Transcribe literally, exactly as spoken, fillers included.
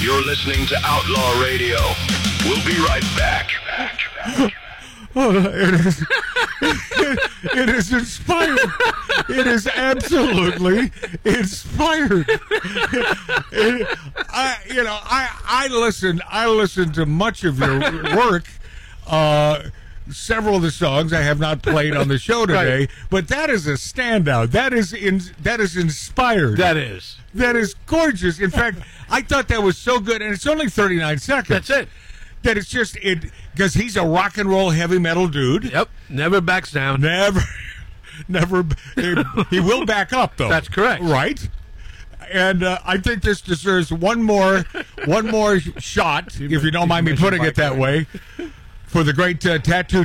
You're listening to Outlaw Radio. We'll be right back. Oh, it is, it, it is inspired. It is absolutely inspired. It, I, you know, I, I listen. I listen to much of your work. Uh, several of the songs I have not played on the show today, right. But that is a standout. That is in. That is inspired. That is. That is gorgeous. In fact, I thought that was so good, and it's only thirty-nine seconds. That's it. That it's just it because he's a rock and roll heavy metal dude. Yep, never backs down. Never, never. He will back up though. That's correct, right? And uh, I think this deserves one more, one more shot, if you don't mind me putting it that way, for the great uh, tattoo